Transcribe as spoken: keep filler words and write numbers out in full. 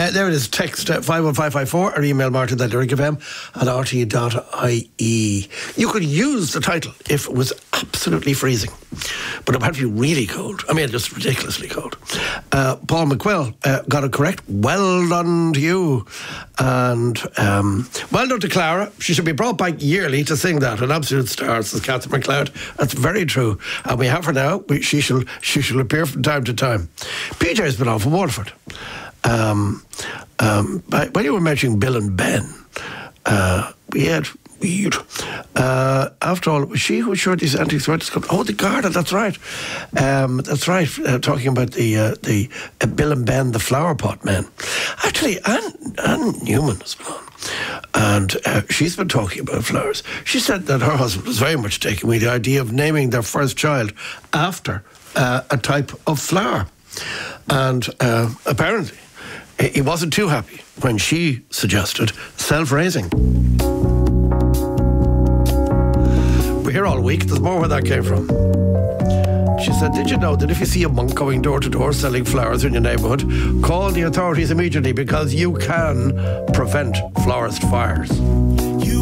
Uh, there it is. Text uh, five one five five four or email martin at lyric f m at r t dot i e. You could use the title if it was absolutely freezing, but it had to be really cold. I mean, just ridiculously cold. Uh, Paul McQuill uh, got it correct. Well done to you. And um, well done to Clara. She should be brought back yearly to sing that. An absolute star, says Catherine McLeod. That's very true. And we have her now. We, she, shall, she shall appear from time to time. P J's been on for Waterford. Um, um, when you were mentioning Bill and Ben, uh, we had weird. Uh, after all, was she who showed these anti-threats? Oh, the Garda. That's right. Um, that's right. Uh, talking about the uh, the uh, Bill and Ben, the flower pot men. Actually, Anne, Anne Newman has been on, and uh, she's been talking about flowers. She said that her husband was very much taken with the idea of naming their first child after uh, a type of flower, and uh, apparently he wasn't too happy when she suggested self-raising. We're here all week. There's more where that came from. She said, did you know that if you see a monk going door to door selling flowers in your neighbourhood, call the authorities immediately because you can prevent florist fires. You